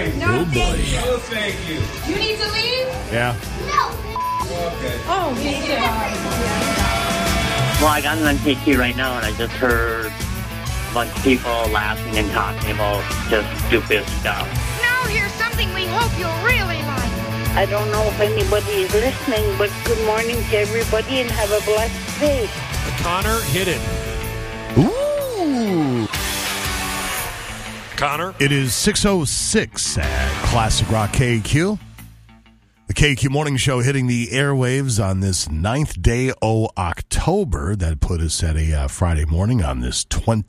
nice. No, Oh, boy. Oh, thank you. You need to leave? Yeah. Okay. Oh, me too. Well, I got on KQ right now, and I just heard a bunch of people laughing and talking about just stupid stuff. Now here's something we hope you'll really like. I don't know if anybody is listening, but good morning to everybody and have a blessed day. Connor, hit it. Ooh. Connor? It is 6:06 at Classic Rock KQ. The KQ Morning Show hitting the airwaves on this 9th day of October. That put us at a Friday morning on this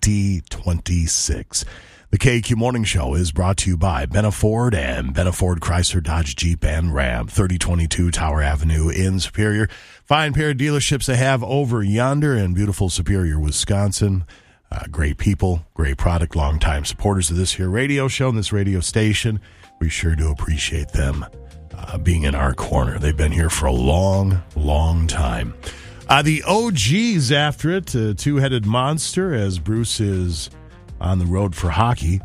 2026. The KQ Morning Show is brought to you by Benna Ford and Benna Ford Chrysler Dodge Jeep and Ram, 3022 Tower Avenue in Superior. Fine pair of dealerships they have over yonder in beautiful Superior, Wisconsin. Great people, great product, longtime supporters of this here radio show and this radio station. We sure do appreciate them being in our corner. They've been here for a long, long time. The OG's after it, two-headed monster, as Bruce is on the road for hockey.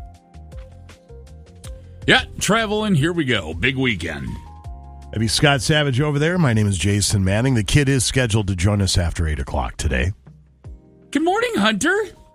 Yeah, traveling. Here we go. Big weekend. Maybe Scott Savage over there. My name is Jason Manning. The kid is scheduled to join us after 8 o'clock today. Good morning, Hunter.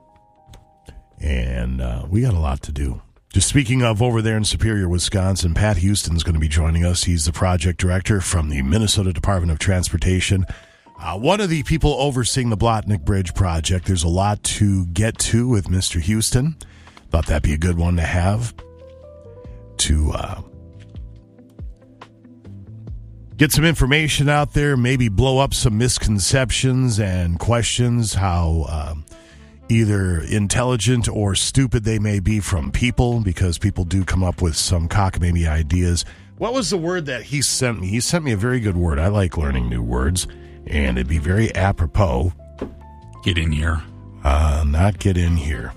And we got a lot to do. Just speaking of over there in Superior, Wisconsin, Pat Houston's going to be joining us. He's the project director from the Minnesota Department of Transportation. One of the people overseeing the Blotnick Bridge project. There's a lot to get to with Mr. Houston. Thought that'd be a good one to have to get some information out there, maybe blow up some misconceptions and questions how either intelligent or stupid they may be from people, because people do come up with some cockamamie ideas. What was the word that he sent me? He sent me a very good word. I like learning new words, and it'd be very apropos. Get in here. Not get in here.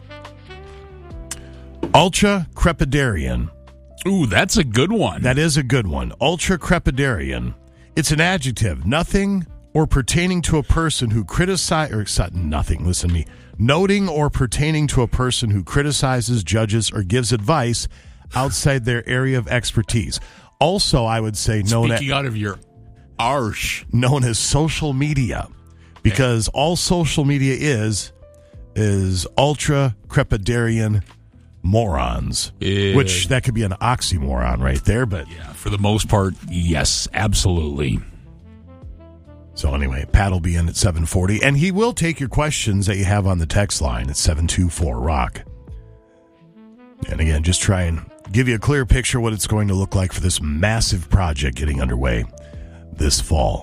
Ultra-crepidarian. Ooh, that's a good one. That is a good one. Ultra-crepidarian. It's an adjective. Nothing or pertaining to a person who nothing, listen to me. Noting or pertaining to a person who criticizes, judges, or gives advice outside their area of expertise. Also, I would say Speaking out of your arse. known as social media, because all social media is ultra-crepidarian morons, which that could be an oxymoron right there. But yeah, for the most part, yes, absolutely. So anyway, Pat will be in at 7:40, and he will take your questions that you have on the text line at 724-ROCK. And again, just try and give you a clear picture of what it's going to look like for this massive project getting underway this fall.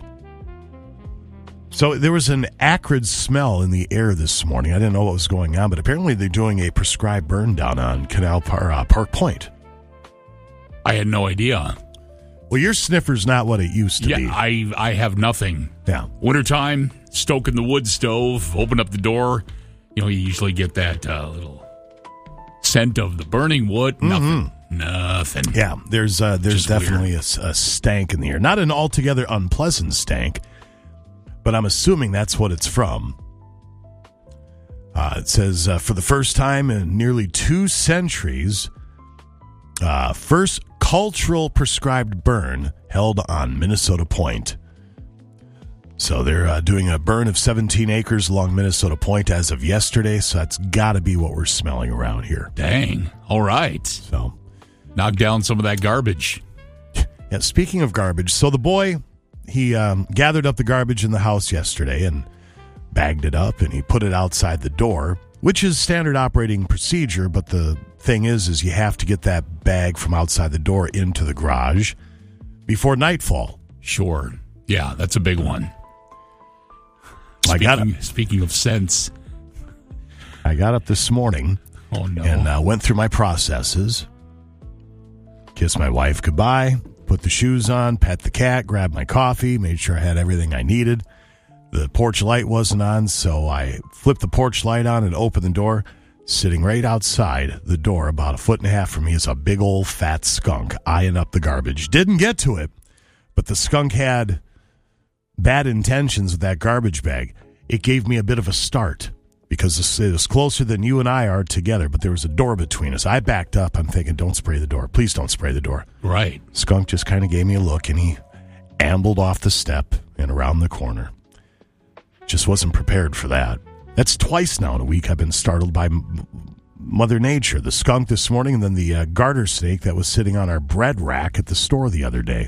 So there was an acrid smell in the air this morning. I didn't know what was going on, but apparently they're doing a prescribed burn down on Park Point. I had no idea. Well, your sniffer's not what it used to be. Yeah, I have nothing. Yeah. Wintertime, stoking the wood stove, open up the door. You usually get that little scent of the burning wood. Nothing. Yeah, there's definitely a stank in the air. Not an altogether unpleasant stank, but I'm assuming that's what it's from. It says, for the first time in nearly 2 centuries, first cultural prescribed burn held on Minnesota Point. So they're doing a burn of 17 acres along Minnesota Point as of yesterday, so that's got to be what we're smelling around here. Dang. All right. So knock down some of that garbage. Yeah, speaking of garbage, so the boy, he gathered up the garbage in the house yesterday and bagged it up, and he put it outside the door, which is standard operating procedure, but the thing is you have to get that bag from outside the door into the garage before nightfall. Sure. Yeah, that's a big one. Speaking of scents. I got up this morning and went through my processes, kissed my wife goodbye, put the shoes on, pet the cat, grabbed my coffee, made sure I had everything I needed. The porch light wasn't on, so I flipped the porch light on and opened the door. Sitting right outside the door, about 1.5 feet from me, is a big old fat skunk eyeing up the garbage. Didn't get to it, but the skunk had bad intentions with that garbage bag. It gave me a bit of a start. because it was closer than you and I are together, but there was a door between us. I backed up. I'm thinking, don't spray the door. Please don't spray the door. Right. Skunk just kind of gave me a look, and he ambled off the step and around the corner. Just wasn't prepared for that. That's twice now in a week I've been startled by Mother Nature. The skunk this morning, and then the garter snake that was sitting on our bread rack at the store the other day.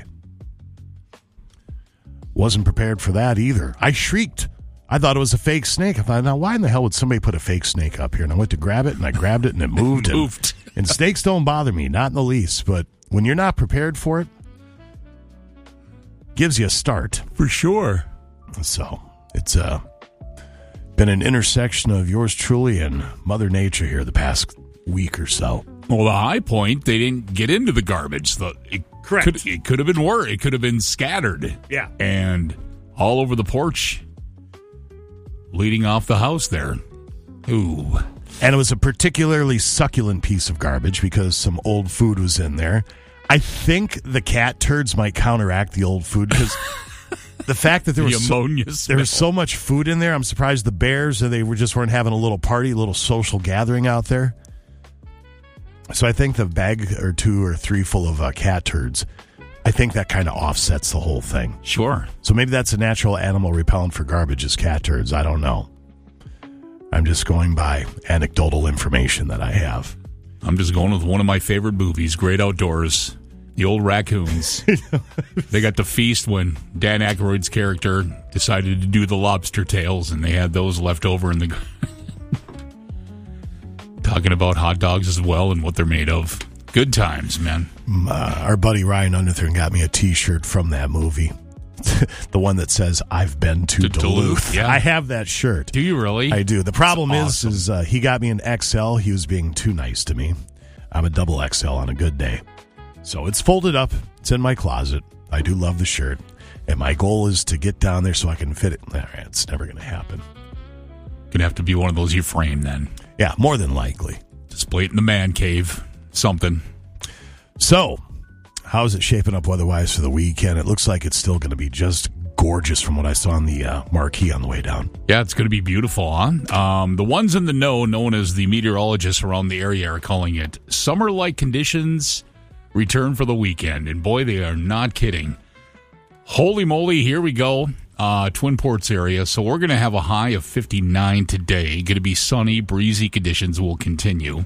Wasn't prepared for that either. I shrieked. I thought it was a fake snake. I thought, now why in the hell would somebody put a fake snake up here? And I went to grab it, and I grabbed it, and it moved. And snakes don't bother me, not in the least. But when you're not prepared for it, gives you a start. For sure. So it's been an intersection of yours truly and Mother Nature here the past week or so. Well, the high point, they didn't get into the garbage. Correct. It could have been worse. It could have been scattered. Yeah. And all over the porch, leading off the house there. Ooh. And it was a particularly succulent piece of garbage because some old food was in there. I think the cat turds might counteract the old food because the fact that there was so much food in there, I'm surprised the bears, they weren't having a little party, a little social gathering out there. So I think the bag or 2 or 3 full of cat turds, I think that kind of offsets the whole thing. Sure. So maybe that's a natural animal repellent for garbage is cat turds. I don't know. I'm just going by anecdotal information that I have. I'm just going with one of my favorite movies, Great Outdoors. The old raccoons. They got to feast when Dan Aykroyd's character decided to do the lobster tails, and they had those left over in the... Talking about hot dogs as well and what they're made of. Good times, man. Our buddy Ryan Underthorn got me a T-shirt from that movie. The one that says, I've been to Duluth. Yeah. I have that shirt. Do you really? I do. The problem That's awesome. is he got me an XL. He was being too nice to me. I'm a double XL on a good day. So it's folded up. It's in my closet. I do love the shirt. And my goal is to get down there so I can fit it. All right, it's never going to happen. Gonna have to be one of those you frame then. Yeah, more than likely. Display it in the man cave. Something. So, how's it shaping up weather-wise for the weekend? It looks like it's still going to be just gorgeous from what I saw on the marquee on the way down. Yeah, it's going to be beautiful, huh? The ones in the know, known as the meteorologists around the area, are calling it summer-like conditions return for the weekend. And boy, they are not kidding. Holy moly, here we go. Twin Ports area. So we're going to have a high of 59 today. Going to be sunny, breezy conditions will continue.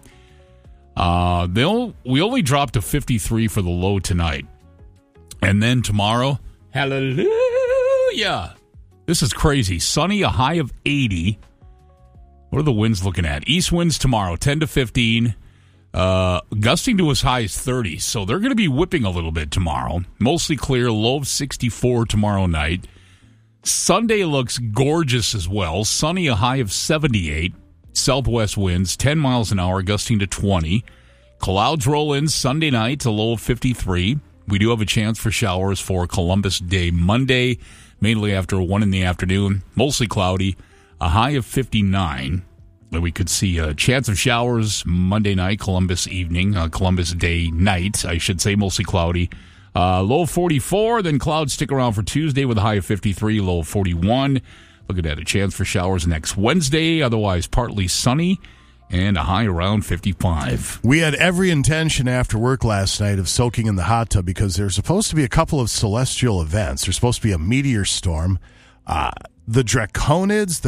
We only dropped to 53 for the low tonight. And then tomorrow, hallelujah. This is crazy. Sunny, a high of 80. What are the winds looking at? East winds tomorrow, 10 to 15. Gusting to as high as 30. So they're going to be whipping a little bit tomorrow. Mostly clear, low of 64 tomorrow night. Sunday looks gorgeous as well. Sunny, a high of 78. Southwest winds, 10 miles an hour, gusting to 20. Clouds roll in Sunday night, a low of 53. We do have a chance for showers for Columbus Day Monday, mainly after 1 in the afternoon. Mostly cloudy, a high of 59. We could see a chance of showers Monday night, Columbus evening, Columbus Day night, I should say, mostly cloudy. Low of 44, then clouds stick around for Tuesday with a high of 53, low of 41. Looking at a chance for showers next Wednesday, otherwise partly sunny, and a high around 55. We had every intention after work last night of soaking in the hot tub because there's supposed to be a couple of celestial events. There's supposed to be a meteor storm, the Draconids,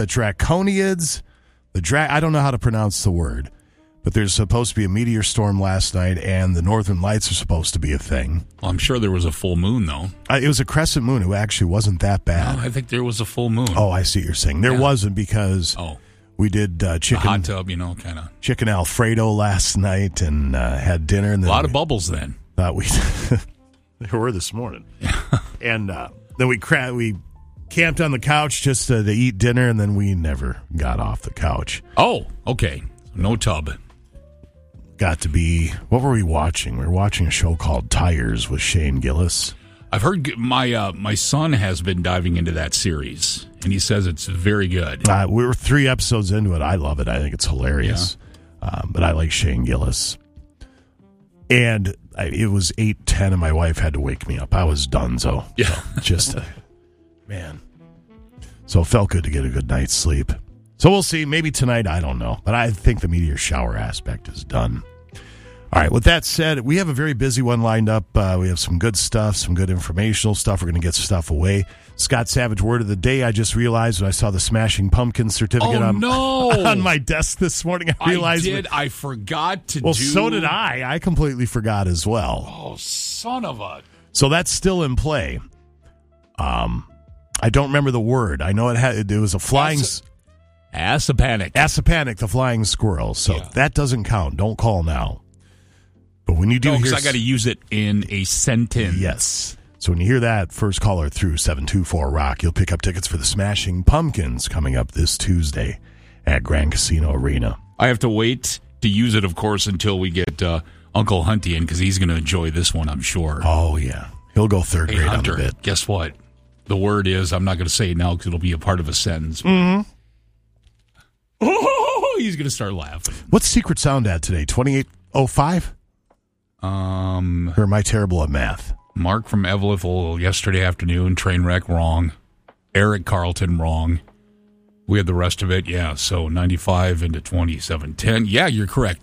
I don't know how to pronounce the word, but there's supposed to be a meteor storm last night, and the Northern Lights are supposed to be a thing. Well, I'm sure there was a full moon, though. It was a crescent moon. It actually wasn't that bad. No, I think there was a full moon. Oh, I see what you're saying. There wasn't because we did chicken. A hot tub, kind of. Chicken Alfredo last night and had dinner. And then a lot of bubbles then. Thought there were this morning. And then we camped on the couch just to eat dinner, and then we never got off the couch. Oh, okay. No tub. Got to be, what were we watching? We were watching a show called Tires with Shane Gillis. I've heard my son has been diving into that series, and he says it's very good. We were 3 episodes into it. I love it. I think it's hilarious. Yeah. But I like Shane Gillis. And it was 8:10, and my wife had to wake me up. I was donezo. Yeah. Man. So it felt good to get a good night's sleep. So we'll see. Maybe tonight, I don't know. But I think the meteor shower aspect is done. All right, with that said, we have a very busy one lined up. We have some good stuff, some good informational stuff. We're going to get stuff away. Scott Savage, word of the day. I just realized when I saw the Smashing Pumpkins certificate on my desk this morning. I realized I forgot to Well, so did I. I completely forgot as well. Oh, son of a... So that's still in play. I don't remember the word. I know it was a flying... Assapanic. Assapanic, the flying squirrel. So that doesn't count. Don't call now. But when you do, because I got to use it in a sentence. Yes. So when you hear that, first caller through 724 Rock, you'll pick up tickets for the Smashing Pumpkins coming up this Tuesday at Grand Casino Arena. I have to wait to use it, of course, until we get Uncle Hunty in, because he's going to enjoy this one, I'm sure. Oh yeah, he'll go third grade Hunter, on the bit. Guess what? The word is, I'm not going to say it now because it'll be a part of a sentence. Mm-hmm. Oh, he's going to start laughing. What's Secret Sound at today? 2805? Or am I terrible at math? Mark from Evelyn yesterday afternoon, train wreck, wrong. Eric Carlton, wrong. We had the rest of it, yeah. So 95 into 2710. Yeah, you're correct.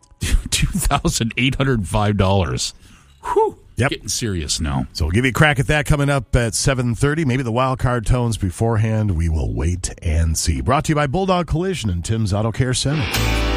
$2,805. Whew. Yep. Getting serious now. So we'll give you a crack at that coming up at 7:30. Maybe the wild card tones beforehand. We will wait and see. Brought to you by Bulldog Collision and Tim's Auto Care Center.